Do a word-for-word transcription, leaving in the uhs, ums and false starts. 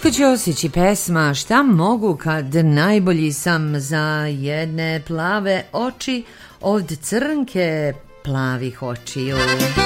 Miško Ćosić i pesma Šta mogu kad najbolji sam za jedne plave oči od crnke plavih očiju.